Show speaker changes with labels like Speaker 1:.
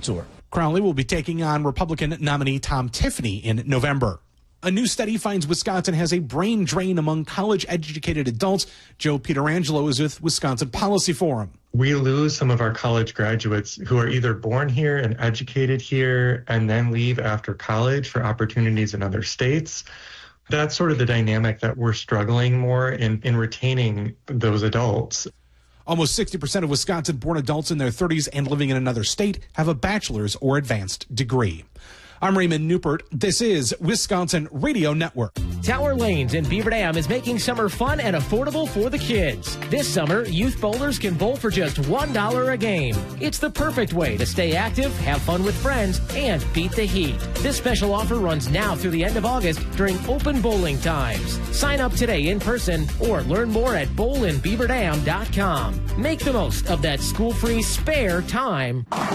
Speaker 1: tour.
Speaker 2: Crowley will be taking on Republican nominee Tom Tiffany in November. A new study finds Wisconsin has a brain drain among college-educated adults. Joe Pietrangelo is with Wisconsin Policy Forum.
Speaker 3: We lose some of our college graduates who are either born here and educated here and then leave after college for opportunities in other states. That's sort of the dynamic that we're struggling more in retaining those adults.
Speaker 2: Almost 60% of Wisconsin-born adults in their 30s and living in another state have a bachelor's or advanced degree. I'm Raymond Newpert. This is Wisconsin Radio Network.
Speaker 4: Tower Lanes in Beaver Dam is making summer fun and affordable for the kids. This summer, youth bowlers can bowl for just $1 a game. It's the perfect way to stay active, have fun with friends, and beat the heat. This special offer runs now through the end of August during open bowling times. Sign up today in person or learn more at bowlinbeaverdam.com. Make the most of that school-free spare time.